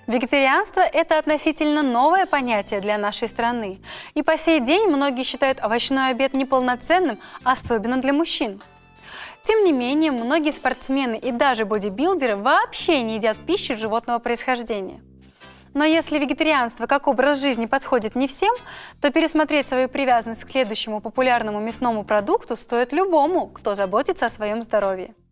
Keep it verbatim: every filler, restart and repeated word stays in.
Вегетарианство – это относительно новое понятие для нашей страны. И по сей день многие считают овощной обед неполноценным, особенно для мужчин. Тем не менее, многие спортсмены и даже бодибилдеры вообще не едят пищи животного происхождения. Но если вегетарианство как образ жизни подходит не всем, то пересмотреть свою привязанность к следующему популярному мясному продукту стоит любому, кто заботится о своем здоровье.